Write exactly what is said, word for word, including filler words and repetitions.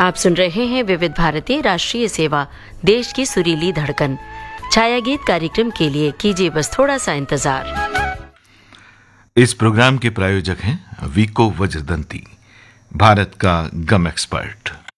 आप सुन रहे हैं विविध भारती राष्ट्रीय सेवा, देश की सुरीली धड़कन। छाया गीत कार्यक्रम के लिए कीजिए बस थोड़ा सा इंतजार। इस प्रोग्राम के प्रायोजक हैं वीको वज्रदंती, भारत का गम एक्सपर्ट।